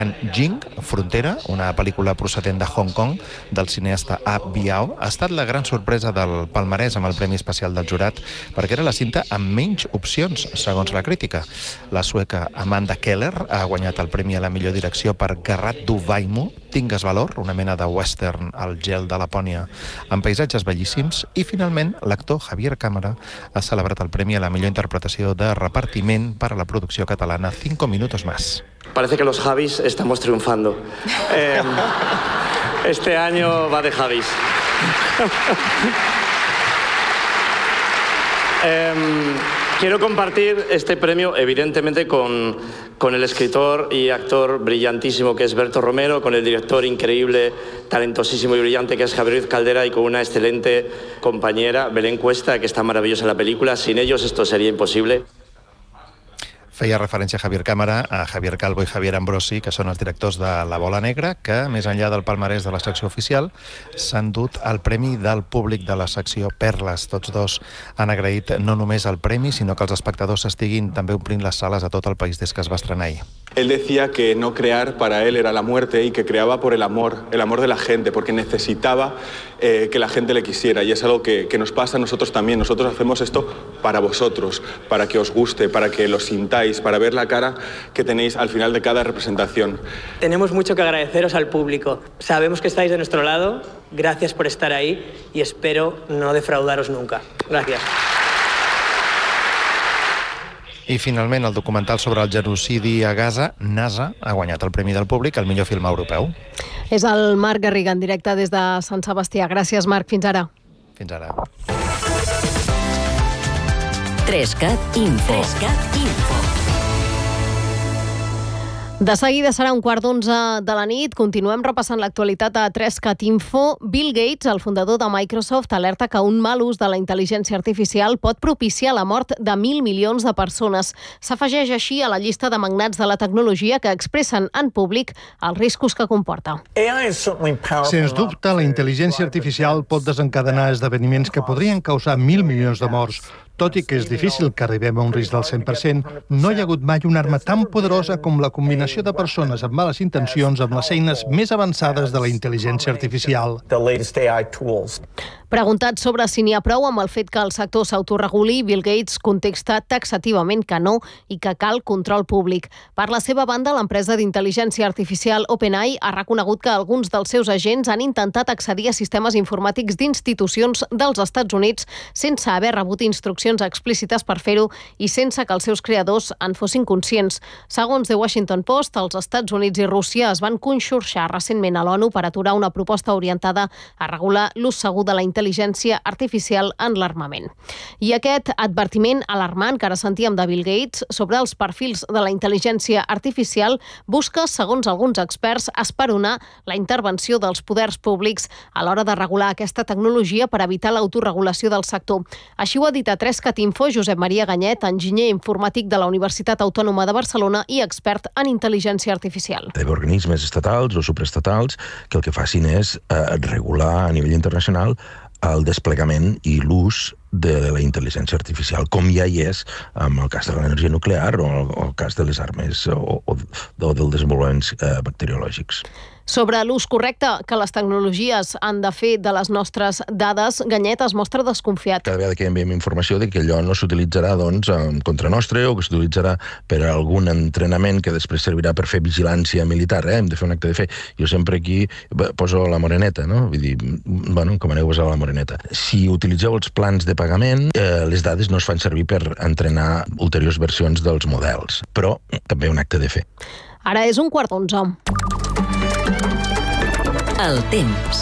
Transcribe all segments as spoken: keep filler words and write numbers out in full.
Jing, Frontera, una pel·lícula procedent de Hong Kong del cineasta Ah Biao, ha estat la gran sorpresa del palmarès amb el Premi Especial del Jurat perquè era la cinta amb menys opcions, segons la crítica. La sueca Amanda Keller ha guanyat el premi a la millor direcció per Garrat du Vaimo, Tingues valor, una mena de western al gel de Lapònia amb paisatges bellíssims, i finalment l'actor Javier Cámara ha celebrat el premi a la millor interpretació de repartiment per a la producció catalana Cinco minutos más. Parece que los Javis estamos triunfando. Eh, este año va de Javis. eh, quiero compartir este premio, evidentemente, con, con el escritor y actor brillantísimo que es Berto Romero, con el director increíble, talentosísimo y brillante que es Javier Ruiz Caldera, y con una excelente compañera, Belén Cuesta, que está maravillosa en la película. Sin ellos esto sería imposible. Feia referència a Javier Cámara, a Javier Calvo i Javier Ambrosi, que són els directors de La Bola Negra, que, més enllà del palmarès de la secció oficial, s'han dut el premi del públic de la secció Perles. Tots dos han agraït no només el premi, sinó que els espectadors estiguin també omplint les sales a tot el país des que es va estrenar ahir. Él decía que no crear para él era la muerte y que creaba por el amor, el amor de la gente, porque necesitaba eh, que la gente le quisiera, y es algo que, que nos pasa a nosotros también. Nosotros hacemos esto para vosotros, para que os guste, para que lo sintáis, para ver la cara que tenéis al final de cada representación. Tenemos mucho que agradeceros al público. Sabemos que estáis de nuestro lado. Gracias por estar ahí y espero no defraudaros nunca. Gracias. I finalment el documental sobre el genocidi a Gaza, NASA, ha guanyat el Premi del Públic al millor film europeu. És el Marc Garriga, en directe des de Sant Sebastià. Gràcies, Marc. Fins ara. Fins ara. Trescat Info. Trescat Info. De seguida serà un quart d'onze de la nit. Continuem repassant l'actualitat a Trescat Info. Bill Gates, el fundador de Microsoft, alerta que un mal ús de la intel·ligència artificial pot propiciar la mort de mil milions de persones. S'afegeix així a la llista de magnats de la tecnologia que expressen en públic els riscos que comporta. Sens dubte, la intel·ligència artificial pot desencadenar esdeveniments que podrien causar mil milions de morts. Tot i que és difícil que arribem a un risc del cent per cent, no hi ha hagut mai una arma tan poderosa com la combinació de persones amb males intencions amb les eines més avançades de la intel·ligència artificial. Preguntat sobre si n'hi ha prou amb el fet que el sector s'autoreguli, Bill Gates contesta taxativament que no i que cal control públic. Per la seva banda, l'empresa d'intel·ligència artificial OpenAI ha reconegut que alguns dels seus agents han intentat accedir a sistemes informàtics d'institucions dels Estats Units sense haver rebut instruccions explícites per fer-ho i sense que els seus creadors en fossin conscients. Segons The Washington Post, els Estats Units i Rússia es van conxorxar recentment a l'ONU per aturar una proposta orientada a regular l'ús segur de la intel·ligència artificial en l'armament. I aquest advertiment alarmant que ara sentíem de Bill Gates sobre els perfils de la intel·ligència artificial busca, segons alguns experts, esperonar la intervenció dels poders públics a l'hora de regular aquesta tecnologia per evitar l'autoregulació del sector. Així ho ha dit a Trescat Info Josep Maria Ganyet, enginyer informàtic de la Universitat Autònoma de Barcelona i expert en intel·ligència artificial. Hi ha organismes estatals o supraestatals que el que facin és eh, regular a nivell internacional el desplegament i l'ús de la intel·ligència artificial, com ja hi és amb el cas de l'energia nuclear o el cas de les armes o, o, o dels desenvolupaments eh, bacteriològics. Sobre l'ús correcte que les tecnologies han de fer de les nostres dades, Ganyet es mostra desconfiat. Cada vegada que enviem informació de que allò no s'utilitzarà doncs, contra nostre o que s'utilitzarà per a algun entrenament que després servirà per fer vigilància militar, eh? Hem de fer un acte de fe. Jo sempre aquí poso la moreneta, no? Vull dir, bueno, com aneu a posar la moreneta. Si utilitzeu els plans de pagament, eh, les dades no es fan servir per entrenar ulteriors versions dels models, però també un acte de fe. Ara és un quart d'onze. El temps.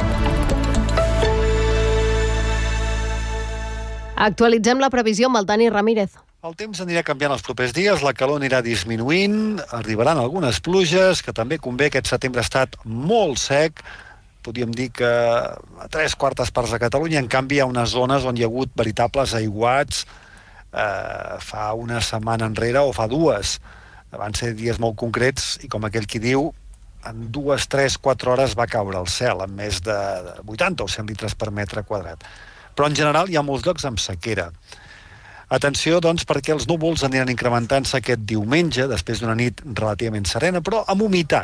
Actualitzem la previsió amb el Dani Ramírez. El temps anirà canviant els propers dies, la calor anirà disminuint, arribaran algunes pluges, que també convé, aquest setembre ha estat molt sec, podríem dir que a tres quartes parts de Catalunya, en canvi hi ha unes zones on hi ha hagut veritables aiguats eh, fa una setmana enrere o fa dues. Van ser dies molt concrets i, com aquell qui diu, en dues, tres, quatre hores va caure el cel, amb més de vuitanta o cent litres per metre quadrat. Però en general hi ha molts llocs amb sequera. Atenció, doncs, perquè els núvols aniran incrementant-se aquest diumenge, després d'una nit relativament serena, però amb humitat.